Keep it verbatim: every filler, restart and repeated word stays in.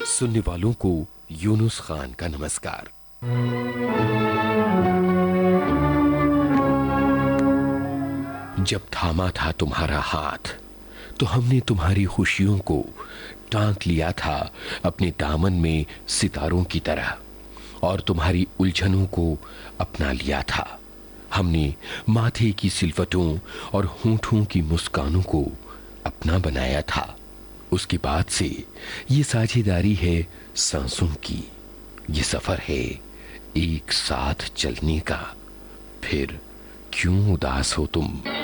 सुनने वालों को यूनुस खान का नमस्कार। जब थामा था तुम्हारा हाथ तो हमने तुम्हारी खुशियों को टांक लिया था अपने दामन में सितारों की तरह, और तुम्हारी उलझनों को अपना लिया था। हमने माथे की सिलवटों और होंठों की मुस्कानों को अपना बनाया था। उसके बाद से ये साझेदारी है सांसों की, ये सफर है एक साथ चलने का। फिर क्यों उदास हो तुम?